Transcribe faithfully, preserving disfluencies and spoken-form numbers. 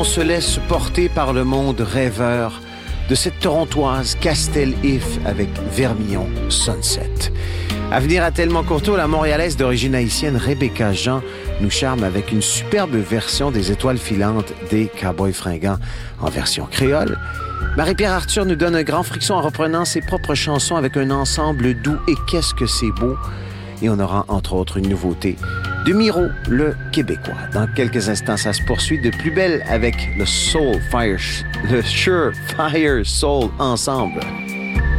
on se laisse porter par le monde rêveur de cette Torontoise Castel If avec Vermillon Sunset. À venir à tellement courto, la Montréalaise d'origine haïtienne Rebecca Jean nous charme avec une superbe version des Étoiles filantes des Cowboys fringants en version créole. Marie-Pierre Arthur nous donne un grand frisson en reprenant ses propres chansons avec un ensemble doux et qu'est-ce que c'est beau. Et on aura entre autres une nouveauté de Miro, le Québécois. Dans quelques instants, ça se poursuit de plus belle avec le Soul Fire, le Sure Fire Soul ensemble.